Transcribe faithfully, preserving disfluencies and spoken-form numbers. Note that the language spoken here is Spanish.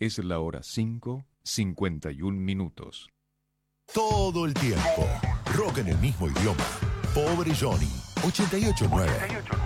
Es la hora cinco, cincuenta y un minutos. Todo el tiempo. Rock en el mismo idioma. Pobre Johnny. ochenta y ocho nueve.